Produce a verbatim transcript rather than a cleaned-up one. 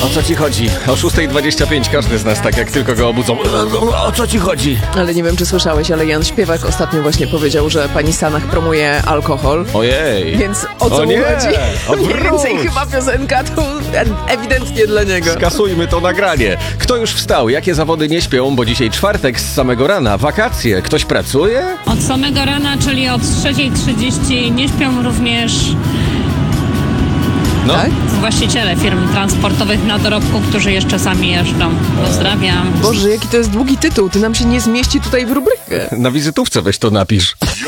O co ci chodzi? O szósta dwadzieścia pięć każdy z nas tak jak tylko go obudzą. O co ci chodzi? Ale nie wiem, czy słyszałeś, ale Jan Śpiewak ostatnio właśnie powiedział, że pani Sanach promuje alkohol. Ojej. Więc o co O mu nie! chodzi? O Mniej więcej wróć! chyba piosenka to ewidentnie dla niego. Skasujmy to nagranie. Kto już wstał? Jakie zawody nie śpią? Bo dzisiaj czwartek z samego rana. Wakacje. Ktoś pracuje? Od samego rana, czyli od trzeciej trzydzieści nie śpią również No. Tak? właściciele firm transportowych na dorobku, którzy jeszcze sami jeżdżą. Pozdrawiam. Boże, jaki to jest długi tytuł. Ty nam się nie zmieści tutaj w rubrykę. Na wizytówce weź to napisz.